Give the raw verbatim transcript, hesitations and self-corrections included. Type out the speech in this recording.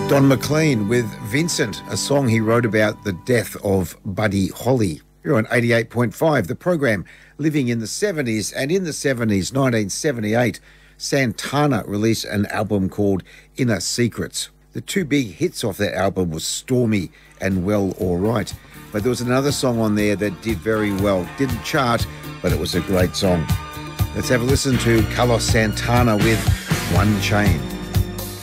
Don McLean with Vincent, a song he wrote about the death of Buddy Holly. You're on eighty-eight point five, the program Living in the seventies. And in the seventies, nineteen seventy-eight, Santana released an album called Inner Secrets. The two big hits off that album was Stormy and Well Alright. But there was another song on there that did very well. Didn't chart, but it was a great song. Let's have a listen to Carlos Santana with One Chain.